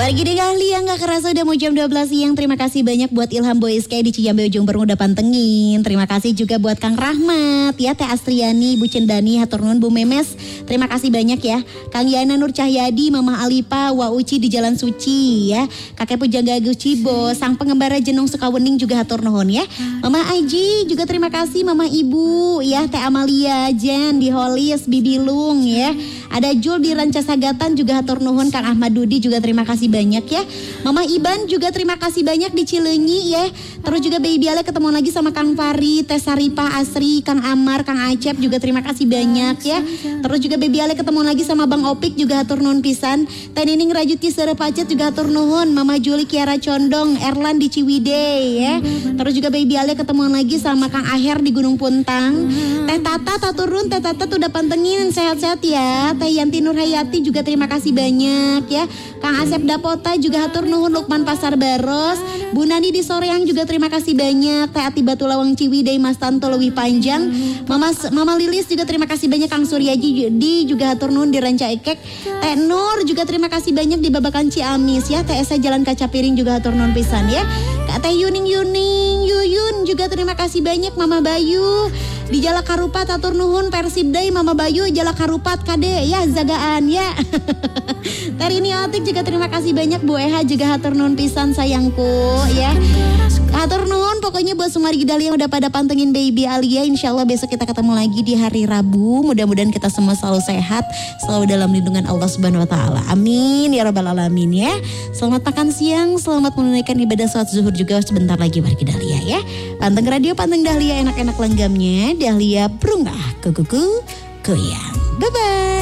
Lagi di Dahlia gak kerasa udah mau jam 12 siang. Terima kasih banyak buat Ilham Boys kayak di Cijambe Ujung Berung udah pantengin. Terima kasih juga buat Kang Rahmat ya, Teh Astriani, Bu Cendani, hatur nuhun Bu Memes. Terima kasih banyak ya. Kang Yana Nur Cahyadi, Mama Alipa, Wa Uci di Jalan Suci ya. Kakek Pujangga Agus Cibo, Sang Pengembara Jenung Sukawening juga hatur nuhun ya. Mama Aji juga terima kasih, Mama Ibu ya, Teh Amalia, Jen di Holis, Bibilung ya. Ada Jul di Rancasagatan juga hatur nuhun. Kang Ahmad Dudi juga terima kasih banyak ya. Mama Iban juga terima kasih banyak di Cileunyi ya. Terus juga Baby Ale ketemu lagi sama Kang Fari, Teh Saripah, Asri, Kang Amar, Kang Acep juga terima kasih banyak ya. Terus juga Baby Ale ketemu lagi sama Bang Opik juga hatur nuhun pisan. Teh Nining Rajuti Sere Pacet juga hatur nuhun. Mama Juli Kiara Condong, Erlan di Ciwidey ya. Terus juga Baby Ale ketemu lagi sama Kang Aher di Gunung Puntang. Teh Tata taturun, Teh Tata udah pantengin, sehat-sehat ya. Teh Yanti Nurhayati juga terima kasih banyak ya. Kang Asep Dapota juga hatur nuhun. Lukman Pasar Baros, Bu Nani di Soreang juga terima kasih banyak. Teh Ati Batu Lawang Ciwidey, Mas Tanto Lewi Panjang. Mama Lilis juga terima kasih banyak. Kang Suryaji juga hatur nuhun di Ranca Ekek. Teh Nur juga terima kasih banyak di Babakan Ciamis ya. Teh Esa Jalan Kaca Piring juga hatur nuhun pisan ya. Kak Teh Yuyun juga terima kasih banyak. Mama Bayu di Jalak Harupat hatur nuhun. Persibday Mama Bayu Jalak Harupat Kade ya, zagaan ya. Terini Otik juga terima kasih banyak. Bu Eha juga hatur nuhun pisan sayangku ya. Hatur nuhun pokoknya buat semua Dahlia yang udah pada pantengin Baby Alia. Insyaallah besok kita ketemu lagi di hari Rabu. Mudah-mudahan kita semua selalu sehat, selalu dalam lindungan Allah Subhanahu wa taala. Amin ya rabbal alamin ya. Selamat makan siang, selamat menunaikan ibadah salat zuhur juga sebentar lagi wargi Dahlia ya. Panteng radio, panteng Dahlia, enak-enak lenggamnya. Dahlia berungah kukuku goyang. Bye bye.